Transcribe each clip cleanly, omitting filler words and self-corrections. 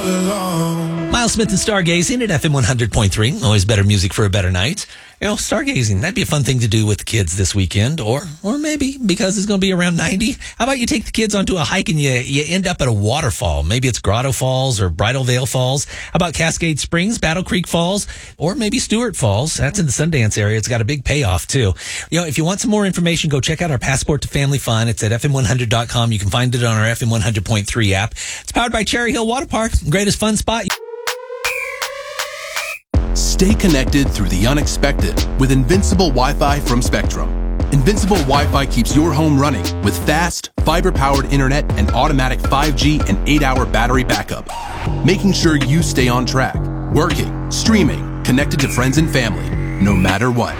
all alone. Miles Smith and Stargazing at FM 100.3. Always better music for a better night. You know, stargazing, that'd be a fun thing to do with the kids this weekend. Or maybe because it's going to be around 90. How about you take the kids onto a hike and you end up at a waterfall? Maybe it's Grotto Falls or Bridal Veil Falls. How about Cascade Springs, Battle Creek Falls, or maybe Stewart Falls? That's in the Sundance area. It's got a big payoff, too. You know, if you want some more information, go check out our Passport to Family Fun. It's at FM100.com. You can find it on our FM 100.3 app. It's powered by Cherry Hill Water Park. Greatest fun spot. Stay connected through the unexpected with Invincible Wi-Fi from Spectrum. Invincible Wi-Fi keeps your home running with fast, fiber-powered internet and automatic 5G and 8-hour battery backup, making sure you stay on track, working, streaming, connected to friends and family, no matter what.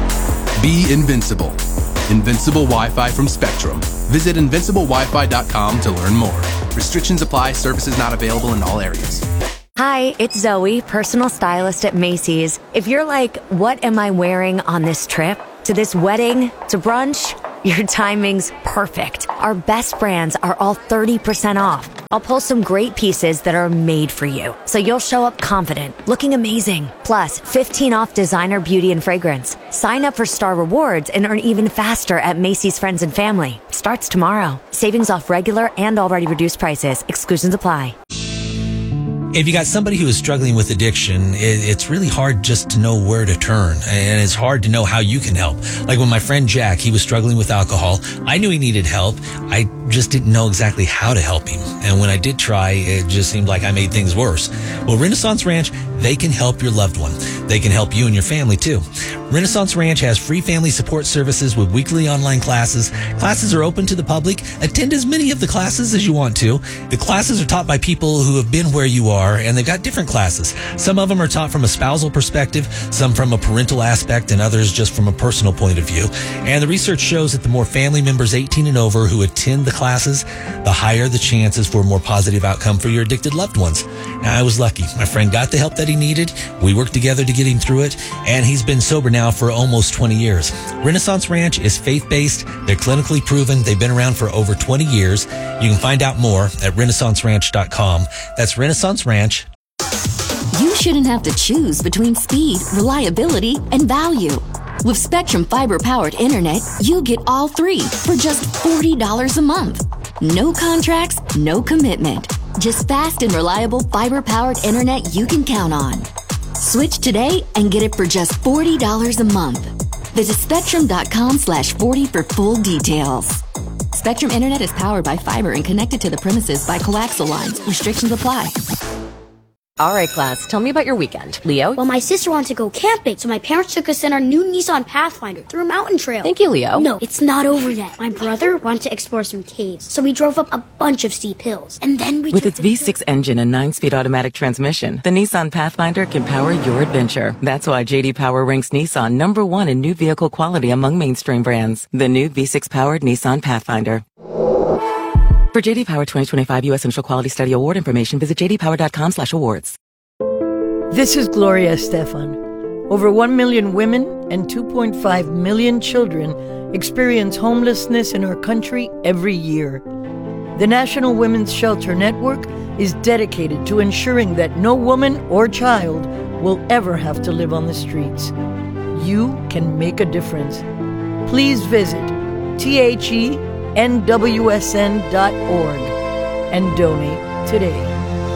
Be invincible. Invincible Wi-Fi from Spectrum. Visit invinciblewifi.com to learn more. Restrictions apply. Services not available in all areas. Hi, it's Zoe, personal stylist at Macy's. If you're like, what am I wearing on this trip? To this wedding? To brunch? Your timing's perfect. Our best brands are all 30% off. I'll pull some great pieces that are made for you, so you'll show up confident, looking amazing. Plus, 15 off designer beauty and fragrance. Sign up for Star Rewards and earn even faster at Macy's Friends and Family. Starts tomorrow. Savings off regular and already reduced prices. Exclusions apply. If you got somebody who is struggling with addiction, it's really hard just to know where to turn, and it's hard to know how you can help. Like when my friend Jack, he was struggling with alcohol. I knew he needed help. I just didn't know exactly how to help him. And when I did try, it just seemed like I made things worse. Well, Renaissance Ranch, they can help your loved one. They can help you and your family too. Renaissance Ranch has free family support services with weekly online classes. Classes are open to the public. Attend as many of the classes as you want to. The classes are taught by people who have been where you are, and they've got different classes. Some of them are taught from a spousal perspective, some from a parental aspect, and others just from a personal point of view. And the research shows that the more family members 18 and over who attend the classes, the higher the chances for a more positive outcome for your addicted loved ones. Now, I was lucky. My friend got the help that he needed. We worked together to get him through it, and he's been sober now for almost 20 years. Renaissance Ranch is faith-based. They're clinically proven. They've been around for over 20 years. You can find out more at renaissanceranch.com. That's Renaissance Ranch. You shouldn't have to choose between speed, reliability, and value. With Spectrum fiber-powered internet, you get all three for just $40 a month. No contracts, no commitment. Just fast and reliable fiber-powered internet you can count on. Switch today and get it for just $40 a month. Visit spectrum.com/40 for full details. Spectrum Internet is powered by fiber and connected to the premises by coaxial lines. Restrictions apply. All right, class, tell me about your weekend. Leo? Well, my sister wanted to go camping, so my parents took us in our new Nissan Pathfinder through a mountain trail. Thank you, Leo. No, it's not over yet. My brother wanted to explore some caves, so we drove up a bunch of steep hills. And then we With its V6 engine and 9-speed automatic transmission, the Nissan Pathfinder can power your adventure. That's why J.D. Power ranks Nissan #1 in new vehicle quality among mainstream brands. The new V6-powered Nissan Pathfinder. For J.D. Power 2025 U.S. Initial Quality Study Award information, visit jdpower.com/awards. This is Gloria Estefan. Over 1 million women and 2.5 million children experience homelessness in our country every year. The National Women's Shelter Network is dedicated to ensuring that no woman or child will ever have to live on the streets. You can make a difference. Please visit thenwsn.org and donate today.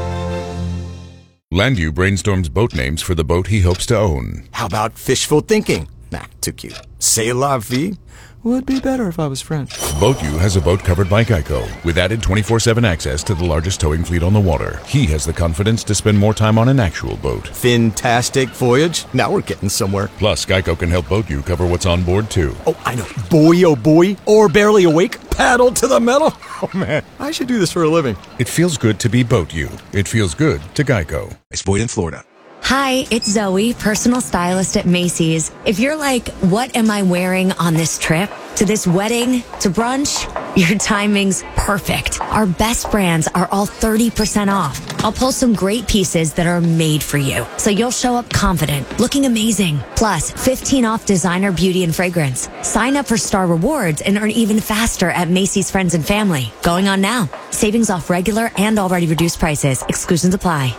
Landu brainstorms boat names for the boat he hopes to own. How about fishful thinking? Nah, too cute. C'est la vie? Would be better if I was French. BoatU has a boat covered by Geico, with added 24/7 access to the largest towing fleet on the water. He has the confidence to spend more time on an actual boat. Fantastic voyage. Now we're getting somewhere. Plus, Geico can help BoatU cover what's on board, too. Oh, I know. Boy, oh boy. Or barely awake. Paddle to the metal. Oh, man. I should do this for a living. It feels good to be BoatU. It feels good to Geico. It's Boyd in Florida. Hi, it's Zoe, personal stylist at Macy's. If you're like, what am I wearing on this trip? to this wedding, to brunch, your timing's perfect. Our best brands are all 30% off. I'll pull some great pieces that are made for you, so you'll show up confident, looking amazing. Plus, 15 off designer beauty and fragrance. Sign up for Star Rewards and earn even faster at Macy's Friends and Family. Going on now. Savings off regular and already reduced prices. Exclusions apply.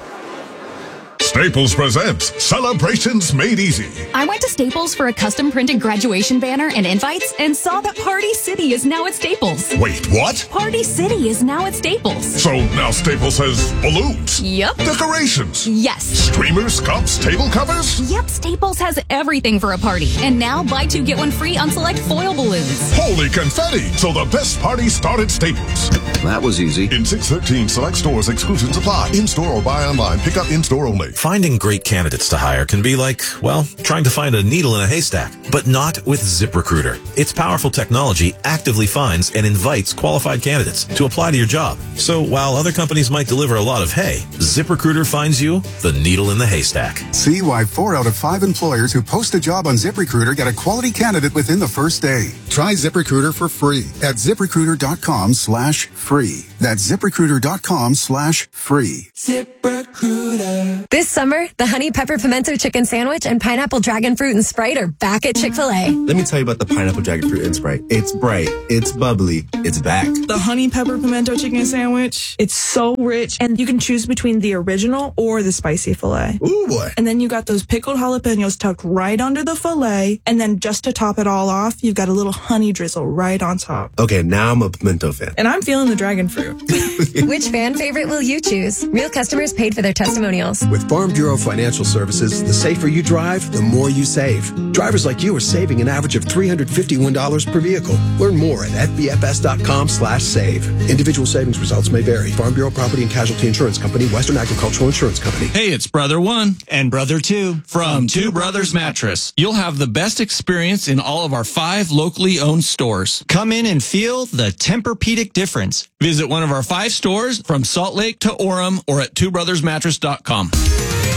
Staples presents Celebrations Made Easy. I went to Staples for a custom printed graduation banner and invites and saw that Party City is now at Staples. Wait, what? Party City is now at Staples. So now Staples has balloons? Yep. Decorations? Yes. Streamers, cups, table covers? Yep, Staples has everything for a party. And now buy two, get one free on select foil balloons. Holy confetti! So the best party started at Staples. That was easy. In 613 select stores, exclusions apply. In-store or buy online. Pick up in-store only. Finding great candidates to hire can be like, well, trying to find a needle in a haystack, but not with ZipRecruiter. Its powerful technology actively finds and invites qualified candidates to apply to your job. So while other companies might deliver a lot of hay, ZipRecruiter finds you the needle in the haystack. See why 4 out of 5 employers who post a job on ZipRecruiter get a quality candidate within the first day. Try ZipRecruiter for free at ZipRecruiter.com/free. That's ZipRecruiter.com/free. ZipRecruiter. This summer, the Honey Pepper Pimento Chicken Sandwich and Pineapple Dragon Fruit and Sprite are back at Chick-fil-A. Let me tell you about the Pineapple Dragon Fruit and Sprite. It's bright, it's bubbly, it's back. The Honey Pepper Pimento Chicken Sandwich, it's so rich, and you can choose between the original or the spicy filet. Ooh, boy. And then you got those pickled jalapenos tucked right under the filet, and then just to top it all off, you've got a little honey drizzle right on top. Okay, now I'm a pimento fan. And I'm feeling the dragon fruit. Which fan favorite will you choose? Real customers paid for their testimonials. With Farm Bureau Financial Services, the safer you drive, the more you save. Drivers like you are saving an average of $351 per vehicle. Learn more at fbfs.com/save. Individual savings results may vary. Farm Bureau Property and Casualty Insurance Company, Western Agricultural Insurance Company. Hey, it's Brother One and Brother Two from Two Brothers Mattress. You'll have the best experience in all of our 5 locally owned stores. Come in and feel the Tempur-Pedic difference. Visit one of our 5 stores from Salt Lake to Orem or at twobrothersmattress.com.